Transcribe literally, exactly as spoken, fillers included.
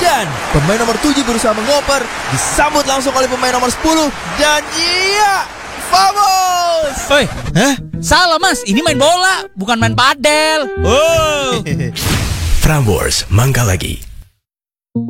Dan pemain nomor tujuh berusaha mengoper, disambut langsung oleh pemain nomor sepuluh. Dan iya, vamos! Oi, hah? Salah mas, ini main bola, bukan main padel. Oh. Prambors, Mangga Lagi.